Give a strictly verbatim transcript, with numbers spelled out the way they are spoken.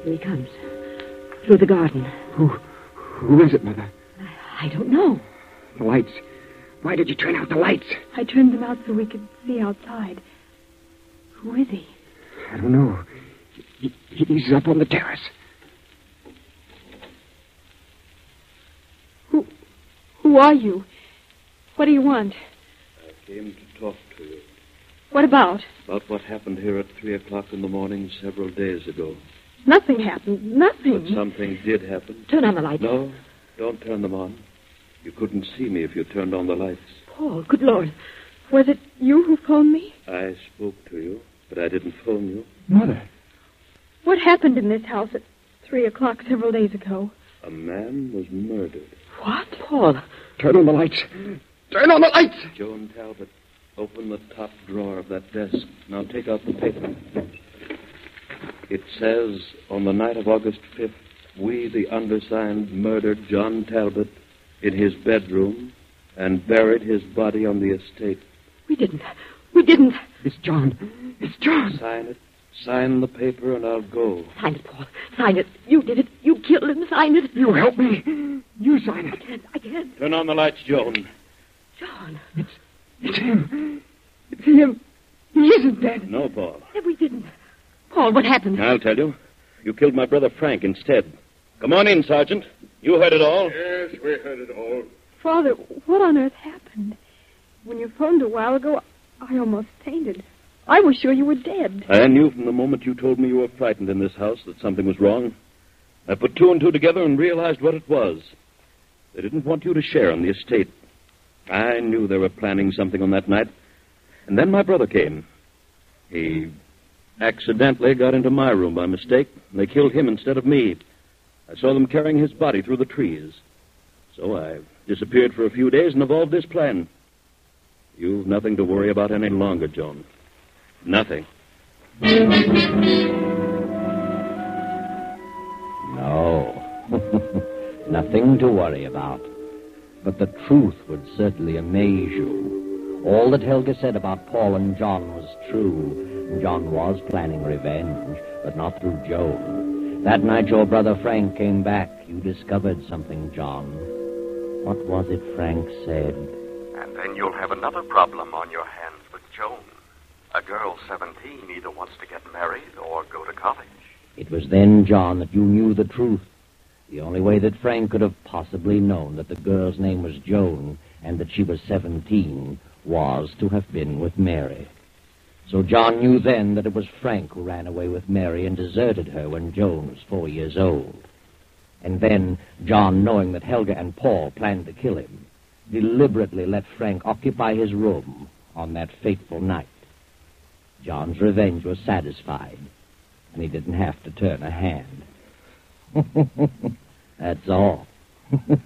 Here he comes. Through the garden. Who... Who is it, Mother? I, I don't know. The lights. Why did you turn out the lights? I turned them out so we could see outside. Who is he? I don't know. He, he's up on the terrace. Who... Who are you? What do you want? I came to talk to you. What about? About what happened here at three o'clock in the morning several days ago. Nothing happened. Nothing. But something did happen. Turn on the lights. No, don't turn them on. You couldn't see me if you turned on the lights. Paul, good Lord. Was it you who phoned me? I spoke to you, but I didn't phone you. Mother. What happened in this house at three o'clock several days ago? A man was murdered. What? Paul. Turn on the lights. Turn on the lights! Joan Talbot, open the top drawer of that desk. Now take out the paper. It says, on the night of August fifth, we, the undersigned, murdered John Talbot in his bedroom and buried his body on the estate. We didn't. We didn't. It's John. It's John. Sign it. Sign the paper and I'll go. Sign it, Paul. Sign it. You did it. You killed him. Sign it. You help me. You sign it. I can't. I can't. Turn on the lights, Joan. John. It's, it's him. It's him. He isn't dead. No, Paul. We didn't. Paul, what happened? I'll tell you. You killed my brother Frank instead. Come on in, Sergeant. You heard it all. Yes, we heard it all. Father, what on earth happened? When you phoned a while ago, I almost fainted. I was sure you were dead. I knew from the moment you told me you were frightened in this house that something was wrong. I put two and two together and realized what it was. They didn't want you to share in the estate. I knew they were planning something on that night. And then my brother came. He accidentally got into my room by mistake, and they killed him instead of me. I saw them carrying his body through the trees. So I disappeared for a few days and evolved this plan. You've nothing to worry about any longer, Joan. Nothing. No. Nothing to worry about. But the truth would certainly amaze you. All that Helga said about Paul and John was true. John was planning revenge, but not through Joan. That night your brother Frank came back. You discovered something, John. What was it Frank said? And then you'll have another problem on your hands with Joan. A girl seventeen either wants to get married or go to college. It was then, John, that you knew the truth. The only way that Frank could have possibly known that the girl's name was Joan and that she was seventeen was to have been with Mary. So John knew then that it was Frank who ran away with Mary and deserted her when Joan was four years old. And then John, knowing that Helga and Paul planned to kill him, deliberately let Frank occupy his room on that fateful night. John's revenge was satisfied, and he didn't have to turn a hand. That's all.